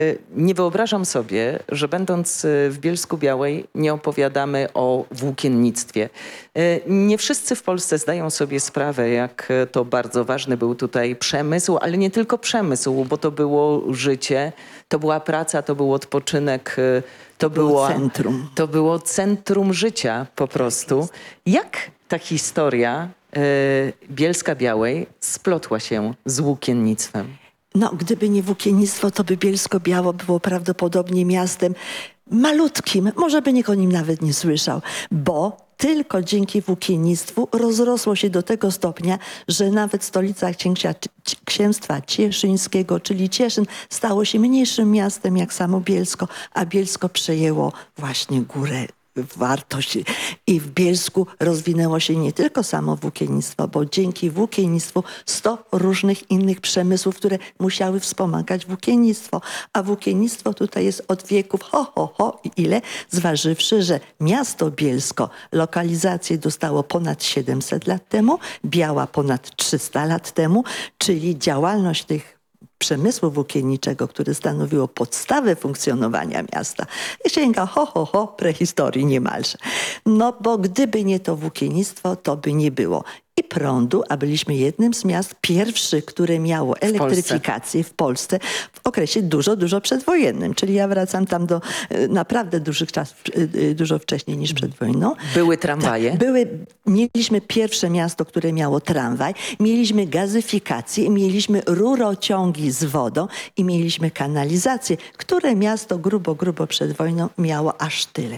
Nie wyobrażam sobie, że będąc w Bielsku-Białej nie opowiadamy o włókiennictwie. Nie wszyscy w Polsce zdają sobie sprawę, jak to bardzo ważny był tutaj przemysł, ale nie tylko przemysł, bo to było życie, to była praca, to był odpoczynek, centrum. To było centrum życia po prostu. Jak ta historia Bielska-Białej splotła się z włókiennictwem? No, gdyby nie włókiennictwo, to by Bielsko-Biało było prawdopodobnie miastem malutkim. Może by nikt o nim nawet nie słyszał, bo tylko dzięki włókiennictwu rozrosło się do tego stopnia, że nawet stolica księstwa cieszyńskiego, czyli Cieszyn, stało się mniejszym miastem jak samo Bielsko, a Bielsko przejęło właśnie górę wartość. I w Bielsku rozwinęło się nie tylko samo włókiennictwo, bo dzięki włókiennictwu 100 różnych innych przemysłów, które musiały wspomagać włókiennictwo. A włókiennictwo tutaj jest od wieków i ile, zważywszy, że miasto Bielsko lokalizację dostało ponad 700 lat temu, Biała ponad 300 lat temu, czyli działalność tych przemysłu włókienniczego, który stanowiło podstawę funkcjonowania miasta, sięga prehistorii niemalże. No bo gdyby nie to włókiennictwo, to by nie było i prądu, a byliśmy jednym z miast pierwszych, które miało elektryfikację w Polsce w okresie dużo przedwojennym. Czyli ja wracam tam do naprawdę dużych czasów, dużo wcześniej niż przed wojną. Były tramwaje? Tak, mieliśmy pierwsze miasto, które miało tramwaj, mieliśmy gazyfikację, mieliśmy rurociągi z wodą i mieliśmy kanalizację, które miasto grubo przed wojną miało aż tyle.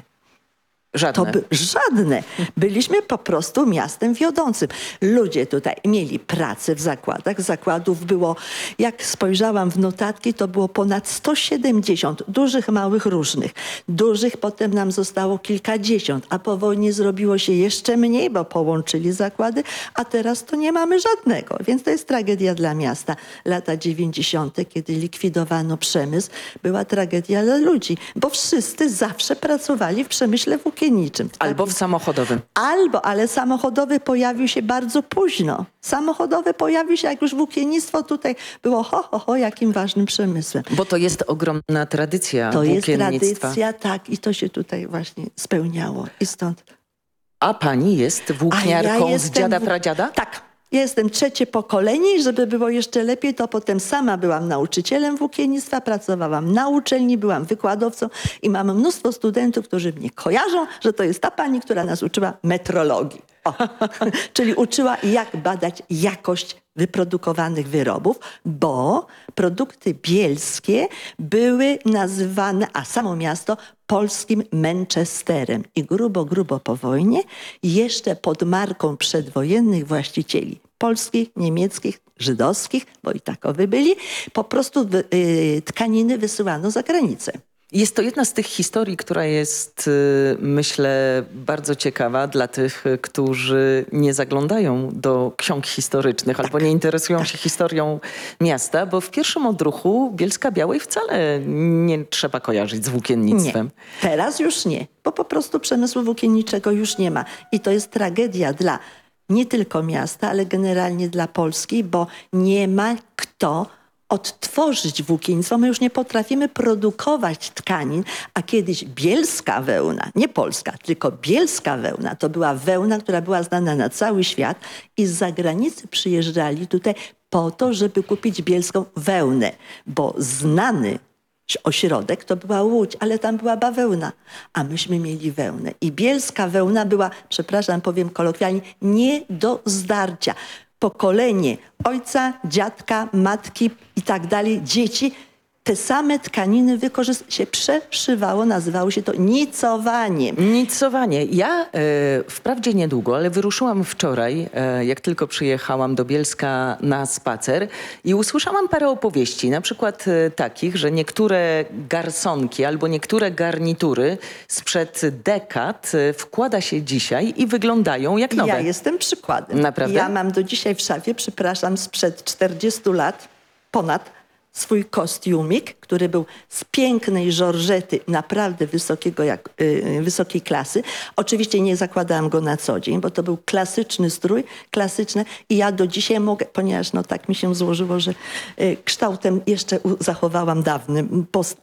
Żadne. Żadne. Byliśmy po prostu miastem wiodącym. Ludzie tutaj mieli pracę w zakładach. Zakładów było, jak spojrzałam w notatki, to było ponad 170. Dużych, małych, różnych. Dużych potem nam zostało kilkadziesiąt, a po wojnie zrobiło się jeszcze mniej, bo połączyli zakłady, a teraz to nie mamy żadnego. Więc to jest tragedia dla miasta. Lata 90., kiedy likwidowano przemysł, była tragedia dla ludzi, bo wszyscy zawsze pracowali w przemyśle włókienniczym. Albo w samochodowym. Ale samochodowy pojawił się bardzo późno. Samochodowy pojawił się, jak już włókiennictwo tutaj było jakim ważnym przemysłem. Bo to jest ogromna tradycja włókiennictwa. To jest tradycja, tak, i to się tutaj właśnie spełniało. I stąd. A pani jest włókniarką z dziada, pradziada? Tak. Ja jestem trzecie pokolenie i żeby było jeszcze lepiej, to potem sama byłam nauczycielem włókiennictwa, pracowałam na uczelni, byłam wykładowcą i mam mnóstwo studentów, którzy mnie kojarzą, że to jest ta pani, która nas uczyła metrologii. Czyli uczyła, jak badać jakość wyprodukowanych wyrobów, bo produkty bielskie były nazywane, a samo miasto, polskim Manchesterem. I grubo po wojnie, jeszcze pod marką przedwojennych właścicieli polskich, niemieckich, żydowskich, bo i takowy byli, po prostu tkaniny wysyłano za granicę. Jest to jedna z tych historii, która jest, myślę, bardzo ciekawa dla tych, którzy nie zaglądają do ksiąg historycznych albo nie interesują się historią miasta, bo w pierwszym odruchu Bielska-Białej wcale nie trzeba kojarzyć z włókiennictwem. Nie. Teraz już nie, bo po prostu przemysłu włókienniczego już nie ma. I to jest tragedia dla nie tylko miasta, ale generalnie dla Polski, bo nie ma kto odtworzyć włókiennictwo. My już nie potrafimy produkować tkanin, a kiedyś bielska wełna, nie polska, tylko bielska wełna, to była wełna, która była znana na cały świat i z zagranicy przyjeżdżali tutaj po to, żeby kupić bielską wełnę, bo znany ośrodek to była Łódź, ale tam była bawełna, a myśmy mieli wełnę. I bielska wełna była, przepraszam, powiem kolokwialnie, nie do zdarcia. Pokolenie ojca, dziadka, matki i tak dalej, dzieci, te same tkaniny się przeszywało, nazywało się to nicowaniem. Nicowanie. Ja wprawdzie niedługo, ale wyruszyłam wczoraj, jak tylko przyjechałam do Bielska na spacer i usłyszałam parę opowieści, na przykład takich, że niektóre garsonki albo niektóre garnitury sprzed dekad wkłada się dzisiaj i wyglądają jak nowe. Ja jestem przykładem. Naprawdę? Ja mam do dzisiaj w szafie, przepraszam, sprzed 40 lat, ponad swój kostiumik, który był z pięknej żorżety, naprawdę wysokiej klasy. Oczywiście nie zakładałam go na co dzień, bo to był klasyczny strój, klasyczny i ja do dzisiaj mogę, ponieważ no tak mi się złożyło, że kształtem jeszcze zachowałam dawny,